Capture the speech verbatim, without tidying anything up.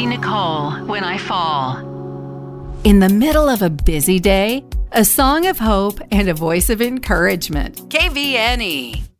Katie Nicole, When I Fall. In the middle of a busy day, a song of hope and a voice of encouragement. K V N E.